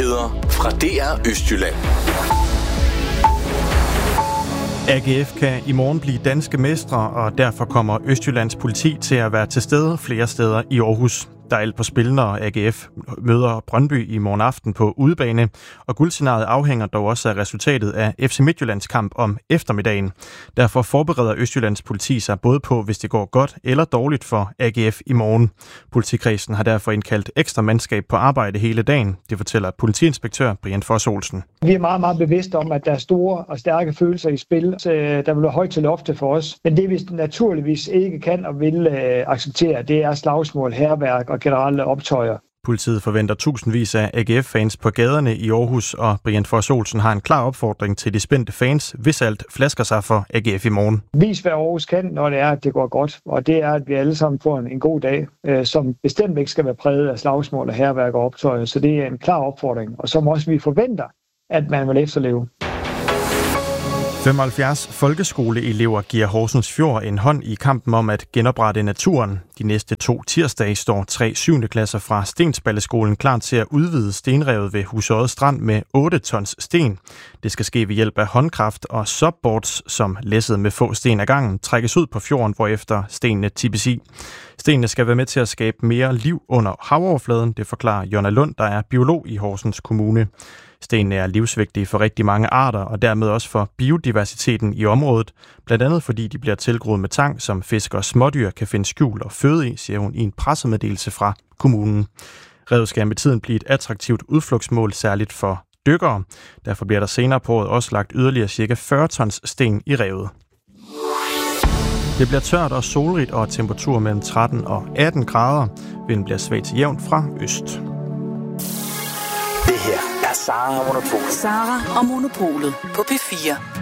Nyheder fra DR Østjylland. AGF kan i morgen blive danske mestre, og derfor kommer Østjyllands politi til at være til stede flere steder i Aarhus. Der er alt på spil, når AGF møder Brøndby i morgen aften på udebane, og guldscenariet afhænger dog også af resultatet af FC Midtjyllands kamp om eftermiddagen. Derfor forbereder Østjyllands politi sig både på, hvis det går godt eller dårligt for AGF i morgen. Politikredsen har derfor indkaldt ekstra mandskab på arbejde hele dagen. Det fortæller politiinspektør Brian Foss Olsen. Vi er meget, meget bevidste om, at der er store og stærke følelser i spil, der vil være højt til loftet for os. Men det vi naturligvis ikke kan og vil acceptere, det er slagsmål, hærværk og generelle optøjer. Politiet forventer tusindvis af AGF-fans på gaderne i Aarhus, og Brian Foss Olsen har en klar opfordring til de spændte fans, hvis alt flasker sig for AGF i morgen. Vis hvad Aarhus kan, når det er, at det går godt, og det er, at vi alle sammen får en god dag, som bestemt ikke skal være præget af slagsmål, hærværk og optøjer. Så det er en klar opfordring, og som også vi forventer, at man vil efterleve. 75 folkeskoleelever giver Horsens Fjord en hånd i kampen om at genoprette naturen. De næste 2 tirsdage står 3 7. klasser fra Stensballeskolen klar til at udvide stenrevet ved Husodde Strand med 8 tons sten. Det skal ske ved hjælp af håndkraft og subboards, som læsset med få sten ad gangen trækkes ud på fjorden, hvorefter stenene tippes i. Stenene skal være med til at skabe mere liv under havoverfladen, det forklarer Jonna Lund, der er biolog i Horsens Kommune. Stenene er livsvigtige for rigtig mange arter, og dermed også for biodiversiteten i området, blandt andet fordi de bliver tilgroet med tang, som fisk og smådyr kan finde skjul og føde i, siger hun i en pressemeddelelse fra kommunen. Revet skal med tiden blive et attraktivt udflugtsmål, særligt for dykkere. Derfor bliver der senere på året også lagt yderligere ca. 40 tons sten i revet. Det bliver tørt og solrigt og temperatur mellem 13 og 18 grader. Vinden bliver svag til jævn fra øst. Det her er Sara og Monopolet. Sara og Monopolet på P4.